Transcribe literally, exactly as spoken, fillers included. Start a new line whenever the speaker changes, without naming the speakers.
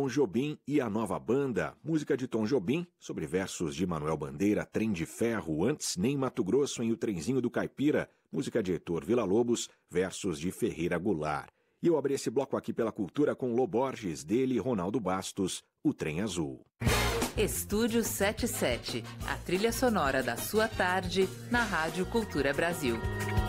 Tom Jobim e a Nova Banda, música de Tom Jobim, sobre versos de Manuel Bandeira, Trem de Ferro, Antes Nem Mato Grosso em O Trenzinho do Caipira, música de Heitor Villa-Lobos, versos de Ferreira Goulart. E eu abri esse bloco aqui pela Cultura com Lô Borges, dele Ronaldo Bastos, O Trem Azul.
Estúdio setenta e sete, a trilha sonora da sua tarde na Rádio Cultura Brasil.